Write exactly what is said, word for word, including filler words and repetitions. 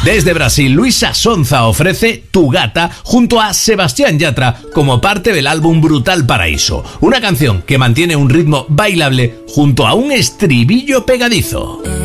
Desde Brasil, Luisa Sonza ofrece Tu Gata junto a Sebastián Yatra como parte del álbum Brutal Paraíso, una canción que mantiene un ritmo bailable junto a un estribillo pegadizo.